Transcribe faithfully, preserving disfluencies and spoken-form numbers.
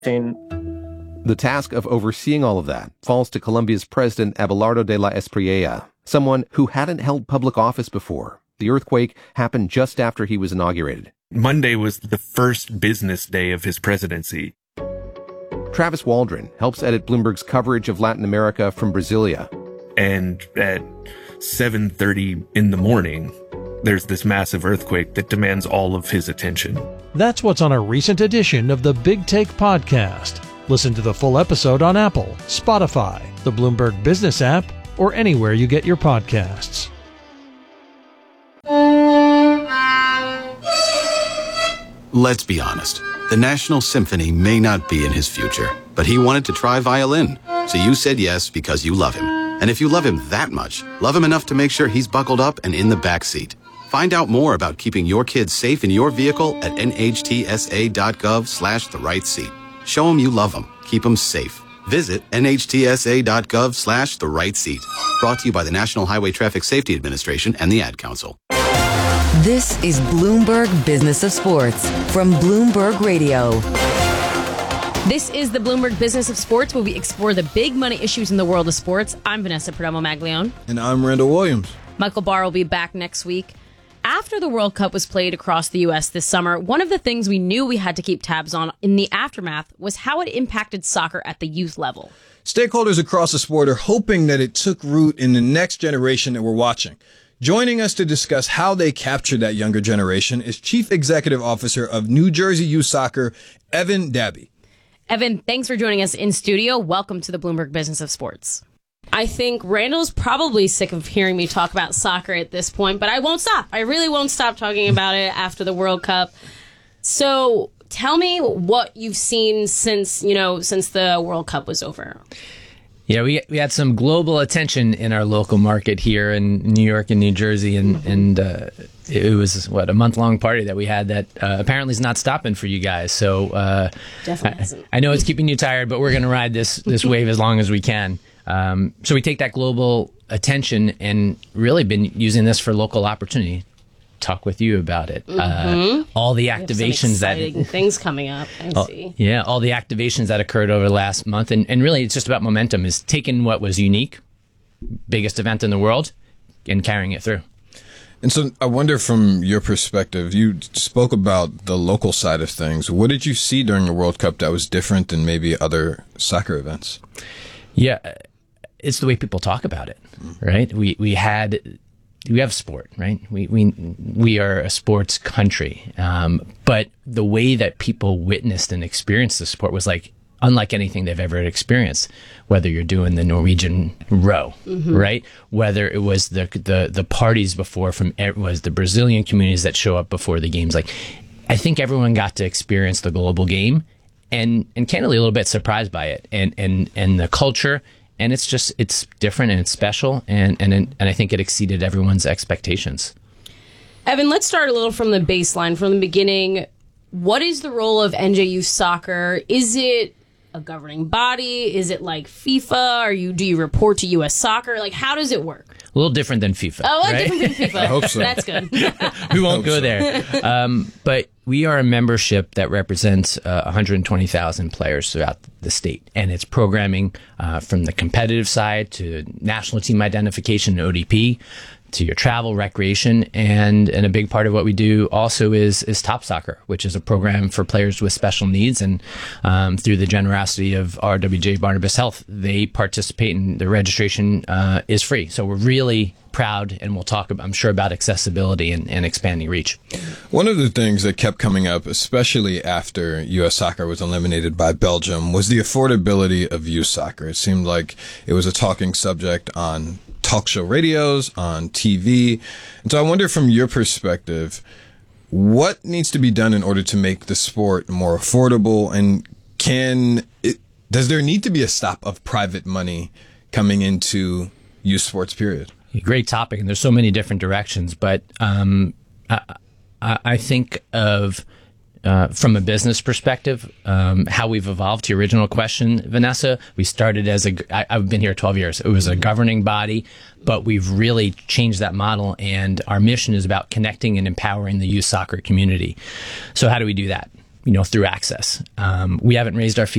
The task of overseeing all of that falls to Colombia's president, Abelardo de la Espriella, someone who hadn't held public office before. The earthquake happened just after he was inaugurated. Monday was the first business day of his presidency. Travis Waldron helps edit Bloomberg's coverage of Latin America from Brasilia. And at seven thirty in the morning, there's this massive earthquake that demands all of his attention. That's what's on a recent edition of the Big Take podcast. Listen to the full episode on Apple, Spotify, the Bloomberg Business app, or anywhere you get your podcasts. Let's be honest. The National Symphony may not be in his future, but he wanted to try violin. So you said yes because you love him. And if you love him that much, love him enough to make sure he's buckled up and in the back seat. Find out more about keeping your kids safe in your vehicle at nhtsa.gov slash the right seat. Show them you love them. Keep them safe. Visit nhtsa.gov slash the right seat. Brought to you by the National Highway Traffic Safety Administration and the Ad Council. This is Bloomberg Business of Sports from Bloomberg Radio. This is the Bloomberg Business of Sports, where we explore the big money issues in the world of sports. I'm Vanessa Perdomo-Maglione. And I'm Randall Williams. Michael Barr will be back next week. After the World Cup was played across the U S this summer, one of the things we knew we had to keep tabs on in the aftermath was how it impacted soccer at the youth level. Stakeholders across the sport are hoping that it took root in the next generation that we're watching. Joining us to discuss how they captured that younger generation is Chief Executive Officer of New Jersey Youth Soccer, Evan Dabby. Evan, thanks for joining us in studio. Welcome to the Bloomberg Business of Sports. I think Randall's probably sick of hearing me talk about soccer at this point, but I won't stop. I really won't stop talking about it after the World Cup. So tell me what you've seen since, you know, since the World Cup was over. Yeah, we we had some global attention in our local market here in New York and New Jersey, and mm-hmm. and uh, it was what a month long party that we had that uh, apparently is not stopping for you guys. So uh, definitely, I, I know it's keeping you tired, but we're going to ride this this wave as long as we can. Um, so we take that global attention and really been using this for local opportunity. Talk with you about it. Mm-hmm. Uh, all the activations that things coming up. I all, see. Yeah, all the activations that occurred over the last month, and, and really it's just about momentum. Is taking what was unique, biggest event in the world, and carrying it through. And so I wonder, from your perspective, you spoke about the local side of things. What did you see during the World Cup that was different than maybe other soccer events? Yeah, it's the way people talk about it, right? We we had. We have sport, right? We we we are a sports country, um, but the way that people witnessed and experienced the sport was like unlike anything they've ever experienced. Whether you're doing the Norwegian row, mm-hmm. right? Whether it was the the the parties before from it was the Brazilian communities that show up before the games. Like, I think everyone got to experience the global game, and and candidly a little bit surprised by it, and and and the culture. And it's just, it's different and it's special, and, and, and I think it exceeded everyone's expectations. Evan, let's start a little from the baseline, from the beginning. What is the role of N J U Soccer? Is it a governing body? Is it like FIFA? Are you, do you report to U S Soccer? Like, how does it work? A little different than FIFA. Oh, right? different than FIFA. I hope so. That's good. We won't go so. there. Um, but we are a membership that represents uh, one hundred twenty thousand players throughout the state. And it's programming uh, from the competitive side to national team identification and O D P to your travel, recreation, and and a big part of what we do also is is Top Soccer, which is a program for players with special needs. And um, through the generosity of R W J Barnabas Health, they participate, and the registration uh, is free. So we're really proud, and we'll talk, I'm sure, about accessibility and, and expanding reach. One of the things that kept coming up, especially after U S Soccer was eliminated by Belgium, was the affordability of youth soccer. It seemed like it was a talking subject on talk show radios, on T V. And so I wonder, from your perspective, what needs to be done in order to make the sport more affordable? And can it, does there need to be a stop of private money coming into youth sports, period? Great topic, and there's so many different directions. But um, I, I think of, uh, from a business perspective, um, how we've evolved. To your original question, Vanessa, we started as a, I, I've been here twelve years. It was a governing body, but we've really changed that model, and our mission is about connecting and empowering the youth soccer community. So how do we do that? you know, through access. Um, we haven't raised our fees